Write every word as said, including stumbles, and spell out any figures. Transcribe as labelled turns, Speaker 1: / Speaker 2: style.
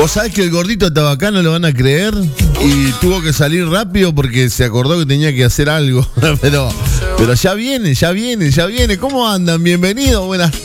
Speaker 1: Vos sabés que el gordito tabacano lo van a creer y tuvo que salir rápido porque se acordó que tenía que hacer algo. pero, pero ya viene, ya viene, ya viene. ¿Cómo andan? Bienvenidos, buenas